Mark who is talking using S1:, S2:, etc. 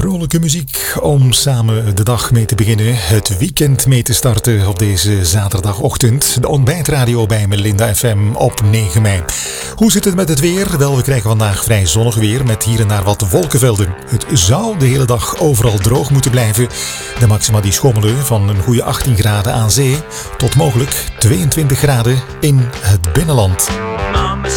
S1: Vrolijke muziek om samen de dag mee te beginnen. Het weekend mee te starten op deze zaterdagochtend. De ontbijtradio bij Melinda FM op 9 mei. Hoe zit het met het weer? Wel, we krijgen vandaag vrij zonnig weer met hier en daar wat wolkenvelden. Het zou de hele dag overal droog moeten blijven. De maxima die schommelen van een goede 18 graden aan zee tot mogelijk 22 graden in het binnenland.